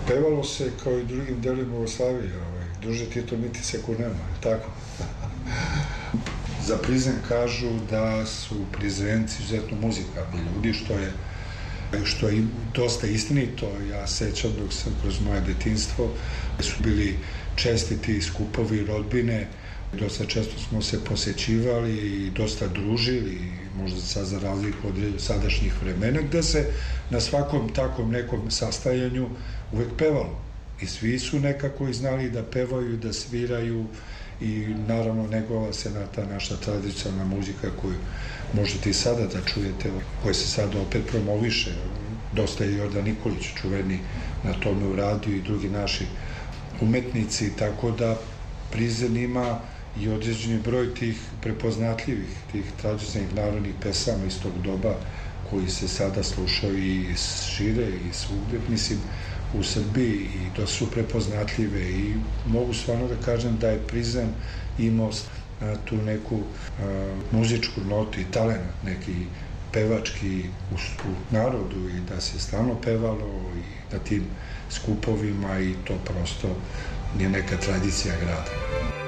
Pevalo se kao i drugim delima Jugoslavije, druže Tito niti se ko nema, tako? Za Prizren kažu da su Prizrenci izuzetno muzikalni ljudi, što je dosta istinito. Ja sećam dok sam kroz moje detinjstvo su bili čestiti skupovi rodbine, dosta često smo se posećivali i dosta družili, možda sad za razliku od sadašnjih vremena, gde se na svakom takvom nekom sastajanju uvek pevalo. I svi su nekako i znali da pevaju, da sviraju i naravno negovala se na ta naša tradicionalna muzika koju možete i sada da čujete, koja se sada opet promoviše. Dosta je Jordan Nikolić čuveni na tome uradio i drugi naši umetnici, tako da Prizren ima i određeni broj tih prepoznatljivih, tih tradicionalnih narodnih pesama iz tog doba koji se sada slušaju i šire i svugde, mislim, u Srbiji i to su prepoznatljive i mogu stvarno da kažem da je Prizren imao tu neku muzičku notu i talent, neki pevački u narodu i da se stalno pevalo i na tim skupovima i to prosto je neka tradicija grada.